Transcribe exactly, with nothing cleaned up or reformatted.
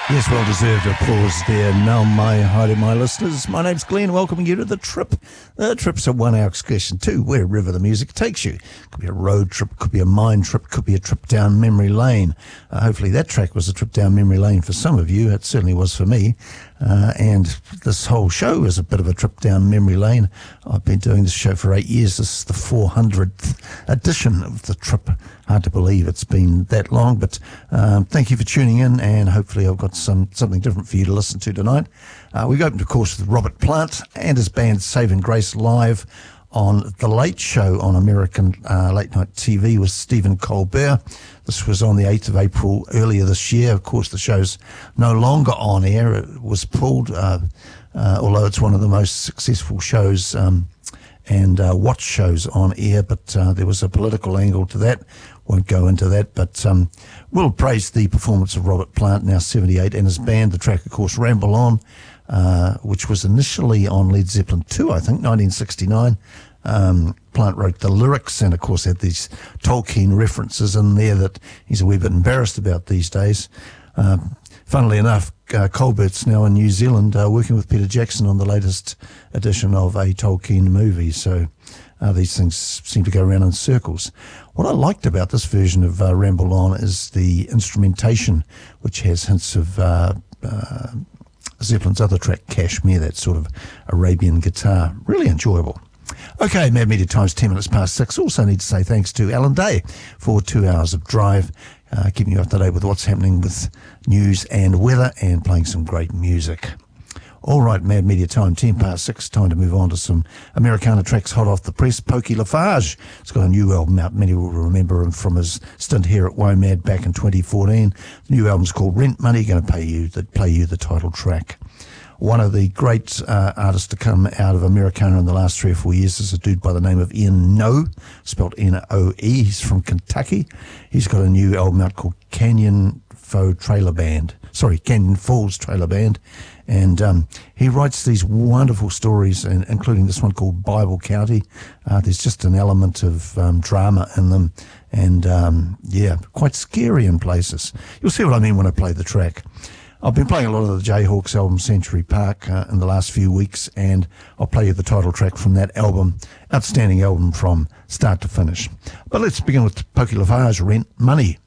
Yes, well-deserved applause there. Now, my hi to my listeners. My name's Glenn, welcoming you to The Trip. The Trip's a one-hour excursion to wherever the music takes you. Could be a road trip, could be a mind trip, could be a trip down memory lane. Uh, hopefully that track was a trip down memory lane for some of you. It certainly was for me. Uh, and this whole show is a bit of a trip down memory lane. I've been doing this show for eight years. This is the four hundredth edition of The Trip. Hard to believe it's been that long, but um, thank you for tuning in, and hopefully I've got some something different for you to listen to tonight. Uh, we've opened, of course, with Robert Plant and his band Saving Grace live on The Late Show on American uh, late night T V with Stephen Colbert. This was on the eighth of April earlier this year. Of course, the show's no longer on air. It was pulled, uh, uh, although it's one of the most successful shows um, and uh, watch shows on air, but uh, there was a political angle to that. Won't go into that, but um, we'll praise the performance of Robert Plant, now seventy-eight, and his band. The track, of course, Ramble On, uh, which was initially on Led Zeppelin two, I think, nineteen sixty-nine. Um, Plant wrote the lyrics and, of course, had these Tolkien references in there that he's a wee bit embarrassed about these days. Um, funnily enough, uh, Colbert's now in New Zealand uh, working with Peter Jackson on the latest edition of a Tolkien movie, so uh, these things seem to go around in circles. What I liked about this version of uh, Ramble On is the instrumentation, which has hints of uh, uh, Zeppelin's other track, Kashmir, that sort of Arabian guitar. Really enjoyable. Okay, Mad Media Time's ten minutes past six. Also need to say thanks to Alan Day for two hours of drive, uh, keeping you up to date with what's happening with news and weather and playing some great music. All right, Mad Media Time, ten past six. Time to move on to some Americana tracks hot off the press. Pokey LaFarge has got a new album out. Many will remember him from his stint here at WOMAD back in twenty fourteen. The new album's called Rent Money, going to pay you the, play you the title track. One of the great uh, artists to come out of Americana in the last three or four years is a dude by the name of Ian Noe, spelled N O E. He's from Kentucky. He's got a new album out called Canyon Faux Trailer Band. Sorry, Canyon Falls Trailer Band. And um, he writes these wonderful stories, and, including this one called Bible County. Uh, there's just an element of um, drama in them, and um, yeah, quite scary in places. You'll see what I mean when I play the track. I've been playing a lot of the Jayhawks album Century Park uh, in the last few weeks, and I'll play you the title track from that album. Outstanding album from start to finish. But let's begin with Pokey LaFarge, Rent Money.